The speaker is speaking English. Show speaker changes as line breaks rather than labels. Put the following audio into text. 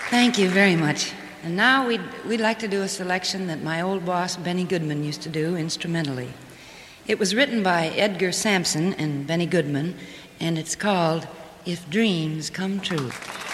Thank you very much. And now we'd like to do a selection that my old boss, Benny Goodman, used to do instrumentally. It was written by Edgar Sampson and Benny Goodman, and it's called If Dreams Come True.